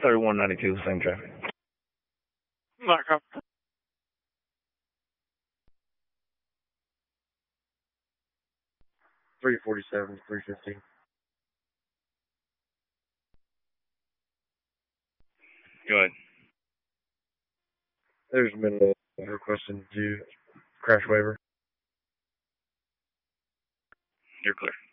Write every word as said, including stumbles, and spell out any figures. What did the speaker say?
thirty-one ninety-two, same traffic. Marco. three forty-seven, three fifteen. Go ahead. There's been a requesting to crash waiver. You're clear.